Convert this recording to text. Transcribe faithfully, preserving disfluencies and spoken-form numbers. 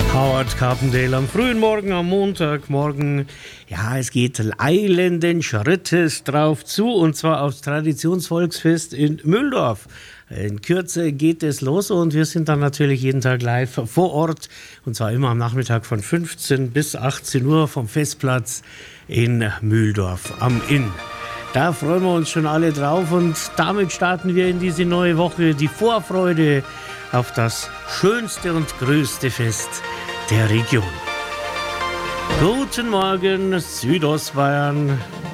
Howard Carpendale am frühen Morgen, am Montagmorgen. Ja, es geht eilenden Schrittes drauf zu, und zwar aufs Traditionsvolksfest in Mühldorf. In Kürze geht es los und wir sind dann natürlich jeden Tag live vor Ort, und zwar immer am Nachmittag von fünfzehn bis achtzehn Uhr vom Festplatz in Mühldorf am Inn. Da freuen wir uns schon alle drauf, und damit starten wir in diese neue Woche. Die Vorfreude auf das schönste und größte Fest der Region. Guten Morgen, Südostbayern.